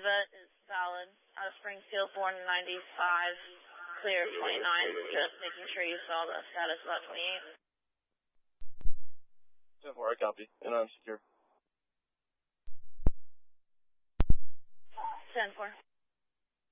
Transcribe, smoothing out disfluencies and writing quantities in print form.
vet is valid. Out of Springfield, born in 95, clear 29. Just making sure you saw the status about 28. 10-4, I copy. And I'm secure. 10-4.